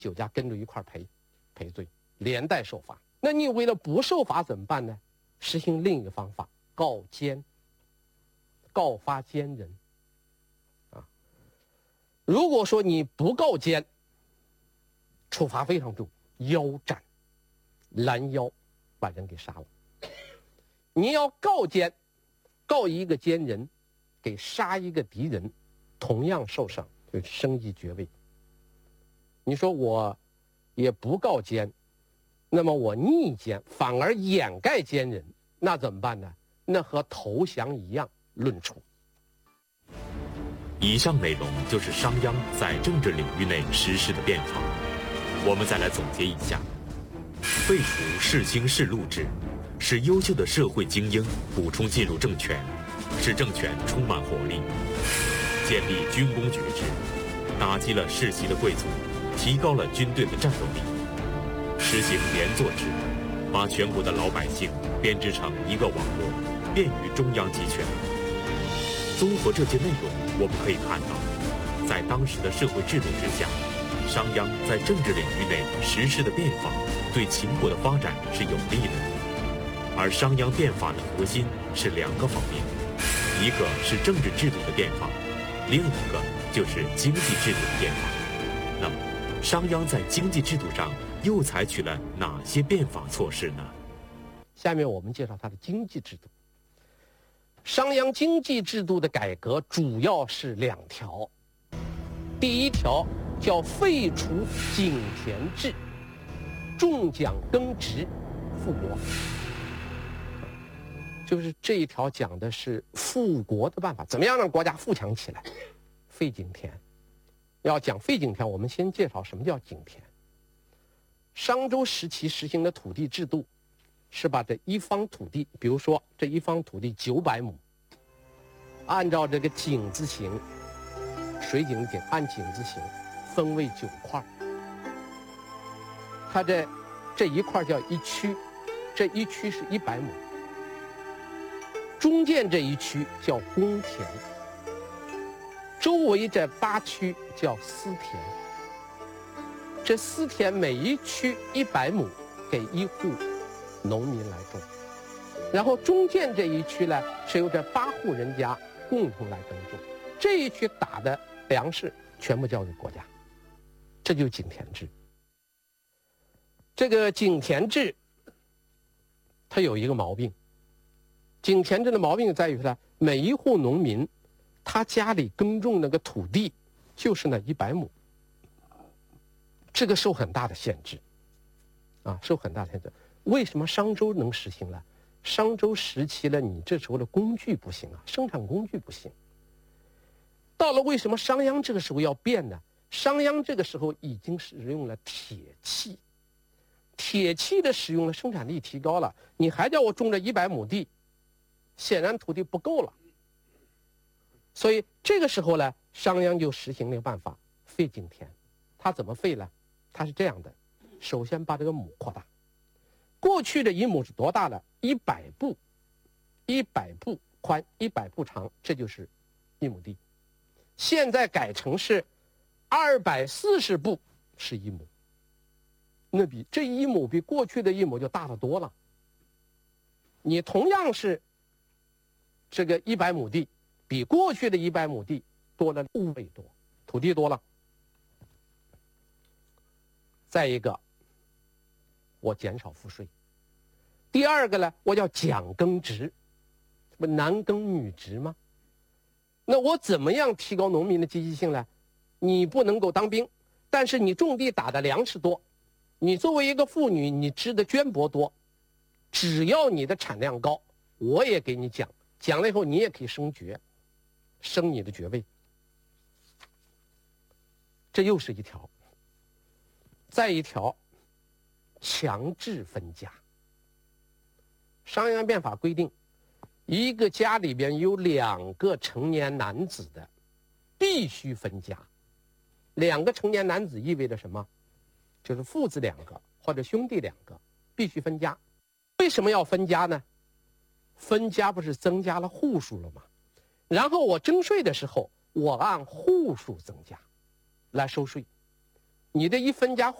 酒家跟着一块赔罪，连带受罚。那你为了不受罚怎么办呢？实行另一个方法，告发奸人。如果说你不告奸，处罚非常重，腰斩，拦腰把人给杀了。你要告奸，告一个奸人，给杀一个敌人，同样受赏，就升一爵位。你说我也不告奸，那么我逆奸，反而掩盖奸人，那怎么办呢？那和投降一样，论处。 以上内容就是商鞅在政治领域内实施的变法。我们再来总结一下：废除世卿世禄制，使优秀的社会精英补充进入政权，使政权充满活力；建立军功爵制，打击了世袭的贵族，提高了军队的战斗力；实行连坐制，把全国的老百姓编织成一个网络，便于中央集权。综合这些内容，我们可以看到，在当时的社会制度之下，商鞅在政治领域内实施的变法，对秦国的发展是有利的。而商鞅变法的核心是两个方面，一个是政治制度的变法，另一个就是经济制度的变法。那么，商鞅在经济制度上又采取了哪些变法措施呢？ 下面我们介绍他的经济制度。商鞅经济制度的改革主要是2条。第一条叫废除井田制，重奖耕植，富国。就是这一条讲的是富国的办法，怎么样让国家富强起来？废井田。要讲废井田，我们先介绍什么叫井田。商周时期实行的土地制度是把这一方土地，比如说这一方土地900亩，按照这个井字形，水井的井，按井字形分为9块。它这一块叫一区，这一区是100亩。中间这一区叫公田，周围这8区叫私田。这私田每一区100亩，给1户农民来种。然后中间这一区呢，是由这8户人家共同来耕种。这一区打的粮食全部交给国家，这就是井田制。这个井田制，它有一个毛病。井田制的毛病在于呢，每一户农民，他家里耕种那个土地就是那100亩，这个受很大的限制，受很大的限制。为什么商周能实行呢？商周时期呢，你这时候的工具不行啊，生产工具不行。到了为什么商鞅这个时候要变呢？商鞅这个时候已经使用了铁器，铁器的使用了，生产力提高了，你还叫我种这100亩地，显然土地不够了。所以这个时候呢，商鞅就实行了一个办法，废井田。他怎么废呢？他是这样的，首先把这个亩扩大。过去的1亩是多大呢？100步，100步宽，100步长，这就是1亩地。现在改成是240步是1亩，那这1亩比过去的1亩就大得多了。你同样是这个100亩地，比过去的100亩地多了5倍多，土地多了。再一个，我减少赋税。第二个呢，我叫奖耕植，这不男耕女织吗？那我怎么样提高农民的积极性呢？你不能够当兵，但是你种地打的粮食多，你作为一个妇女，你织的绢帛多，只要你的产量高，我也给你奖，奖了以后你也可以升爵，升你的爵位。这又是一条。再一条，强制分家。商鞅变法规定，一个家里边有2个成年男子的，必须分家。2个成年男子意味着什么？就是父子2个或者兄弟2个，必须分家。为什么要分家呢？分家不是增加了户数了吗？然后我征税的时候，我按户数增加来收税。 你的一分家